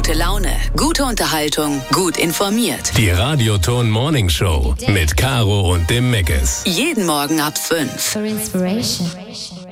Gute Laune, gute Unterhaltung, gut informiert. Die Radioton Morning Show mit Caro und dem Meckes. Jeden Morgen ab 5. For inspiration.